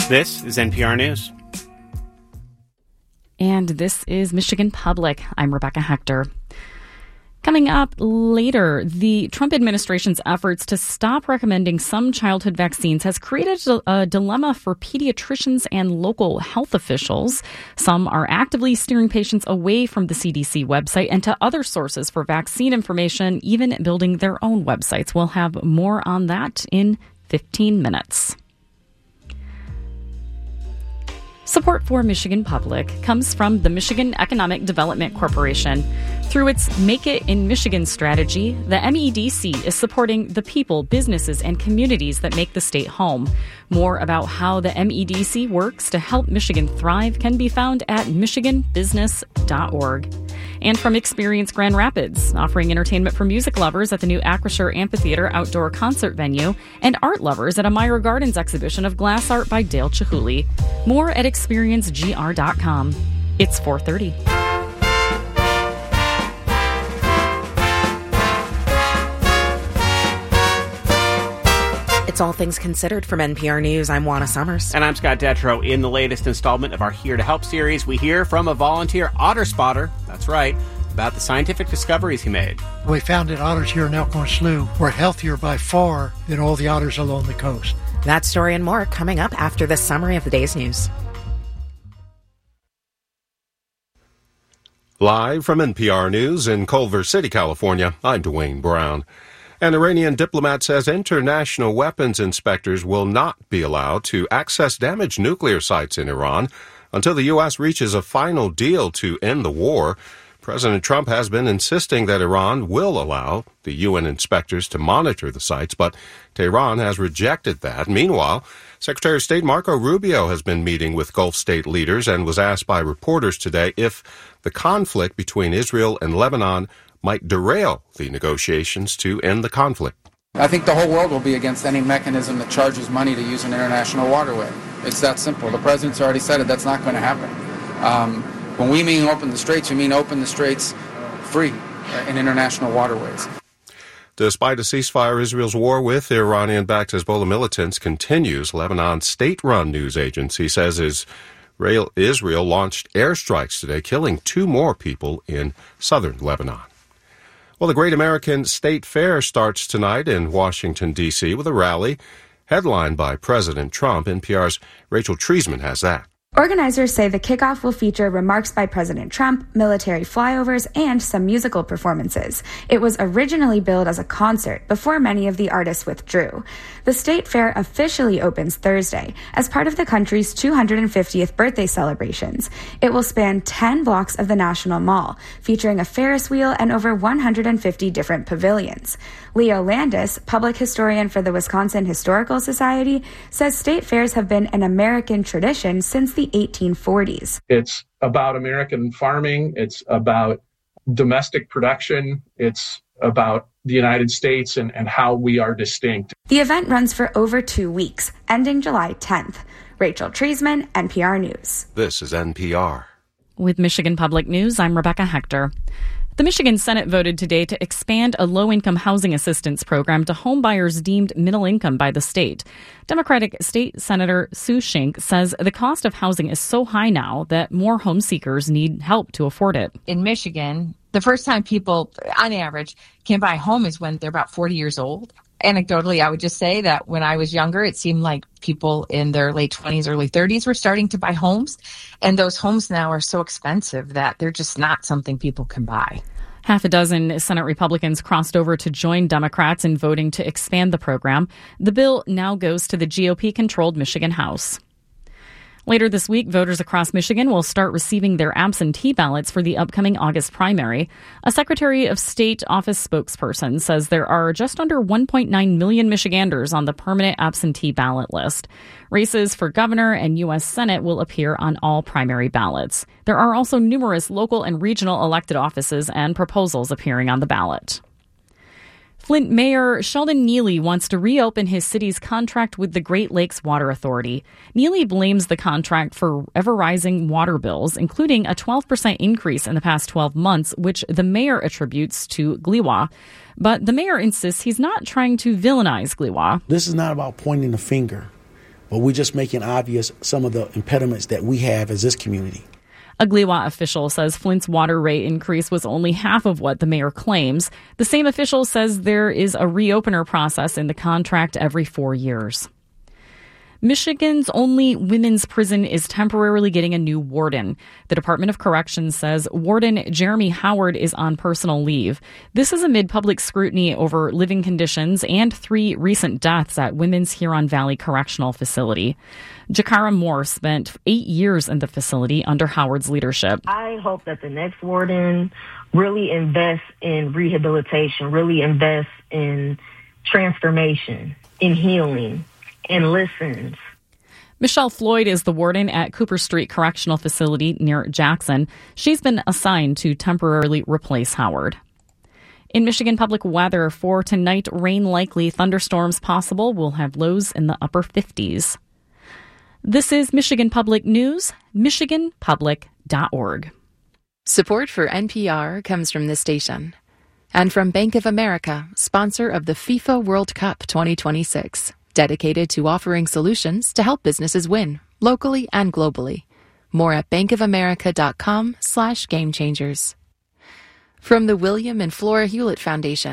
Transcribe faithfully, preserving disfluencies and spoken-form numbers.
This is N P R News. And this is Michigan Public. I'm Rebecca Hector. Coming up later, the Trump administration's efforts to stop recommending some childhood vaccines has created a dilemma for pediatricians and local health officials. Some are actively steering patients away from the C D C website and to other sources for vaccine information, even building their own websites. We'll have more on that in fifteen minutes. Support for Michigan Public comes from the Michigan Economic Development Corporation. Through its Make It in Michigan strategy, the M E D C is supporting the people, businesses, and communities that make the state home. More about how the M E D C works to help Michigan thrive can be found at michigan business dot org. And from Experience Grand Rapids, offering entertainment for music lovers at the new Acrisure Amphitheater outdoor concert venue, and art lovers at a Meyer Gardens exhibition of glass art by Dale Chihuly. More at experience g r dot com. It's four thirty. It's All Things Considered from N P R News. I'm Juana Summers. And I'm Scott Detrow. In the latest installment of our Here to Help series, we hear from a volunteer otter spotter. That's right, about the scientific discoveries he made. We found that otters here in Elkhorn Slough were healthier by far than all the otters along the coast. That story and more coming up after this summary of the day's news. Live from N P R News in Culver City, California, I'm Dwayne Brown. An Iranian diplomat says international weapons inspectors will not be allowed to access damaged nuclear sites in Iran until the U S reaches a final deal to end the war. President Trump has been insisting that Iran will allow the U N inspectors to monitor the sites, but Tehran has rejected that. Meanwhile, Secretary of State Marco Rubio has been meeting with Gulf state leaders and was asked by reporters today if the conflict between Israel and Lebanon might derail the negotiations to end the conflict. I think the whole world will be against any mechanism that charges money to use an international waterway. It's that simple. The president's already said it. That's not going to happen. Um, when we mean open the straits, we mean open the straits free uh, in international waterways. Despite a ceasefire, Israel's war with Iranian-backed Hezbollah militants continues. Lebanon's state-run news agency says Israel, Israel launched airstrikes today, killing two more people in southern Lebanon. Well, the Great American State Fair starts tonight in Washington, D C with a rally headlined by President Trump. N P R's Rachel Treisman has that. Organizers say the kickoff will feature remarks by President Trump, military flyovers, and some musical performances. It was originally billed as a concert before many of the artists withdrew. The state fair officially opens Thursday as part of the country's two hundred fiftieth birthday celebrations. It will span ten blocks of the National Mall, featuring a Ferris wheel and over one hundred fifty different pavilions. Leo Landis, public historian for the Wisconsin Historical Society, says state fairs have been an American tradition since the eighteen forties. It's about American farming. It's about domestic production. It's about the United States and, and how we are distinct. The event runs for over two weeks, ending July tenth. Rachel Treisman, N P R News. This is N P R. With Michigan Public News, I'm Rebecca Hector. The Michigan Senate voted today to expand a low-income housing assistance program to homebuyers deemed middle income by the state. Democratic State Senator Sue Schenck says the cost of housing is so high now that more home seekers need help to afford it. In Michigan, the first time people, on average, can buy a home is when they're about forty years old. Anecdotally, I would just say that when I was younger, it seemed like people in their late twenties, early thirties were starting to buy homes. And those homes now are so expensive that they're just not something people can buy. Half a dozen Senate Republicans crossed over to join Democrats in voting to expand the program. The bill now goes to the G O P-controlled Michigan House. Later this week, voters across Michigan will start receiving their absentee ballots for the upcoming August primary. A Secretary of State office spokesperson says there are just under one point nine million Michiganders on the permanent absentee ballot list. Races for governor and U S Senate will appear on all primary ballots. There are also numerous local and regional elected offices and proposals appearing on the ballot. Flint Mayor Sheldon Neely wants to reopen his city's contract with the Great Lakes Water Authority. Neely blames the contract for ever-rising water bills, including a twelve percent increase in the past twelve months, which the mayor attributes to G L I W A. But the mayor insists he's not trying to villainize G L I W A. This is not about pointing the finger. but we're just making obvious some of the impediments that we have as this community. A Gliwa official says Flint's water rate increase was only half of what the mayor claims. The same official says there is a reopener process in the contract every four years. Michigan's only women's prison is temporarily getting a new warden. The Department of Corrections says Warden Jeremy Howard is on personal leave. This is amid public scrutiny over living conditions and three recent deaths at Women's Huron Valley Correctional Facility. Jakara Moore spent eight years in the facility under Howard's leadership. I hope that the next warden really invests in rehabilitation, really invests in transformation, in healing, and listens. Michelle Floyd is the warden at Cooper Street Correctional Facility near Jackson. She's been assigned to temporarily replace Howard. In Michigan public weather, for tonight, rain likely, thunderstorms possible. We'll have lows in the upper fifties. This is Michigan Public News, michigan public dot org. Support for N P R comes from this station and from Bank of America, sponsor of the FIFA World Cup twenty twenty-six. Dedicated to offering solutions to help businesses win, locally and globally. More at bankofamerica.com slash game changers. From the William and Flora Hewlett Foundation.